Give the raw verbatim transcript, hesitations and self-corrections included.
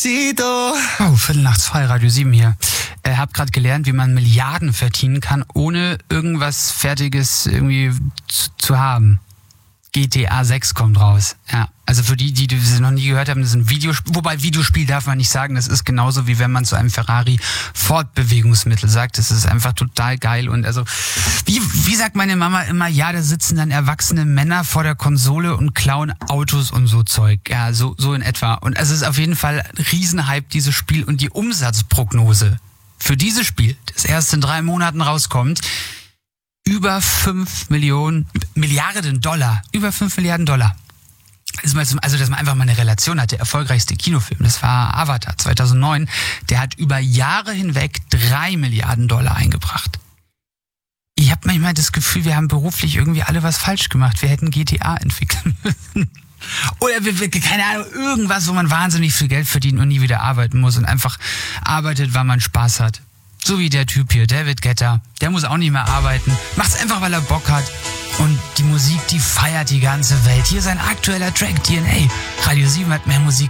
Tito. Oh, Viertel nach zwei, Radio sieben hier. Ich habe gerade gelernt, wie man Milliarden verdienen kann, ohne irgendwas Fertiges irgendwie zu, zu haben. G T A sechs kommt raus. Ja, also für die, die das noch nie gehört haben, das ist ein Videospiel. Wobei Videospiel darf man nicht sagen, das ist genauso wie wenn man zu einem Ferrari Fortbewegungsmittel sagt. Das ist einfach total geil. Und also, wie, wie sagt meine Mama immer, ja, da sitzen dann erwachsene Männer vor der Konsole und klauen Autos und so Zeug. Ja, so, so in etwa. Und es ist auf jeden Fall ein Riesenhype, dieses Spiel. Und die Umsatzprognose für dieses Spiel, das erst in drei Monaten rauskommt, über fünf Millionen, Milliarden Dollar, über fünf Milliarden Dollar. Also, dass man einfach mal eine Relation hat. Der erfolgreichste Kinofilm, das war Avatar zweitausendneun, der hat über Jahre hinweg drei Milliarden Dollar eingebracht. Ich habe manchmal das Gefühl, wir haben beruflich irgendwie alle was falsch gemacht. Wir hätten G T A entwickeln müssen. Oder wir, wir, keine Ahnung, irgendwas, wo man wahnsinnig viel Geld verdient und nie wieder arbeiten muss und einfach arbeitet, weil man Spaß hat. So wie der Typ hier, David Guetta. Der muss auch nicht mehr arbeiten. Macht's einfach, weil er Bock hat. Und die Musik, die feiert die ganze Welt. Hier sein aktueller Track, D N A. Radio sieben hat mehr Musik